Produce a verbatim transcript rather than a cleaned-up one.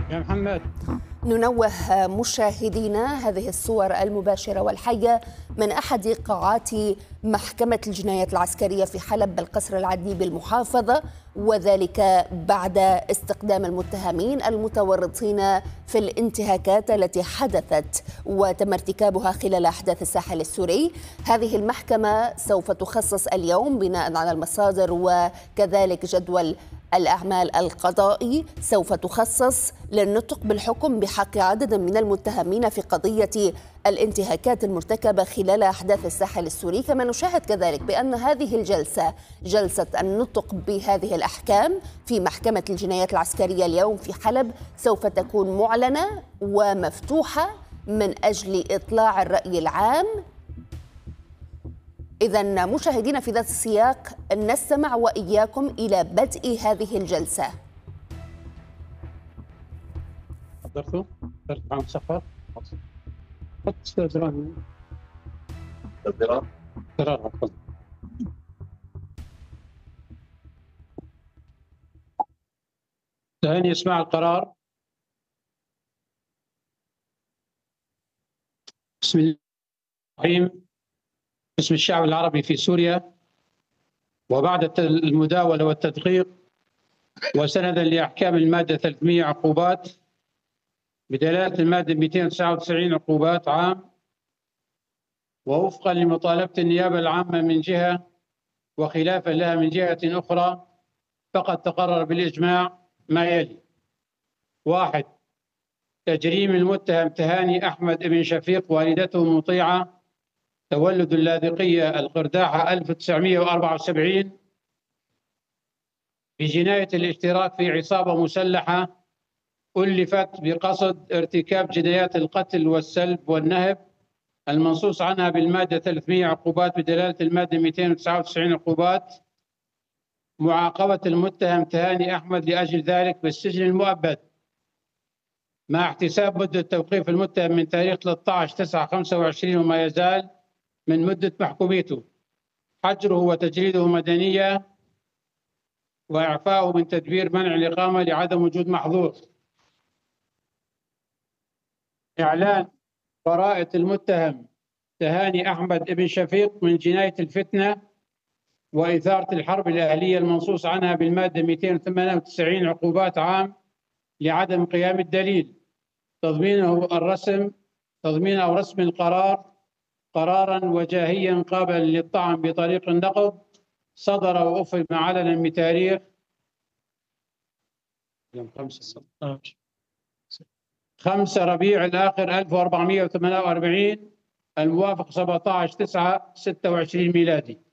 يا محمد. ننوه مشاهدينا هذه الصور المباشرة والحية من أحد قاعات محكمة الجنايات العسكرية في حلب بالقصر العدني بالمحافظة، وذلك بعد استقدام المتهمين المتورطين في الانتهاكات التي حدثت وتم ارتكابها خلال أحداث الساحل السوري. هذه المحكمة سوف تخصص اليوم بناء على المصادر وكذلك جدول الأعمال القضائي سوف تخصص للنطق بالحكم بحق عدد من المتهمين في قضية الانتهاكات المرتكبة خلال أحداث الساحل السوري. كما نشاهد كذلك بأن هذه الجلسة جلسة النطق بهذه الأحكام في محكمة الجنايات العسكرية اليوم في حلب سوف تكون معلنة ومفتوحة من أجل إطلاع الرأي العام. إذا مشاهدينا في ذات السياق نستمع وإياكم إلى بدء هذه الجلسة. حضرتوا؟ حضرت عن سفر؟ حط استئذان. استئذان؟ قرار عفوا. ثاني يسمع القرار. بسم الله الرحمن الرحيم. باسم الشعب العربي في سوريا، وبعد المداولة والتدقيق وسندا لأحكام المادة ثلاثمئة عقوبات بدلالة المادة مئتين وتسعة وتسعين عقوبات عام، ووفقا لمطالبة النيابة العامة من جهة وخلافا لها من جهة أخرى، فقد تقرر بالإجماع ما يلي: واحد، تجريم المتهم تهاني أحمد بن شفيق والدته مطيعة تولد اللاذقية القرداحة ألف وتسعمئة وأربعة وسبعين بجناية الاشتراك في عصابة مسلحة ألفت بقصد ارتكاب جنايات القتل والسلب والنهب المنصوص عنها بالمادة ثلاثمئة عقوبات بدلالة المادة مئتين وتسعة وتسعين عقوبات، معاقبة المتهم تهاني أحمد لأجل ذلك بالسجن المؤبد مع احتساب مدة توقيف المتهم من تاريخ ثلاثة عشر تسعة خمسة وعشرين وما يزال من مدة محكوميته، حجره وتجريده مدنية، وإعفاؤه من تدبير منع الإقامة لعدم وجود محظور. إعلان براءة المتهم تهاني أحمد بن شفيق من جناية الفتنة وإثارة الحرب الأهلية المنصوص عنها بالمادة مئتين وثمانية وتسعين عقوبات عام لعدم قيام الدليل، تضمينه الرسم تضمين أو رسم القرار قرارا وجاهيا قابلا للطعن بطريق النقض، صدر وأفهم علنا بتاريخ خمسة ربيع الآخر ألف وأربعمئة وثمانية وأربعين الموافق سبعة عشر تسعة ستة وعشرين ميلادي.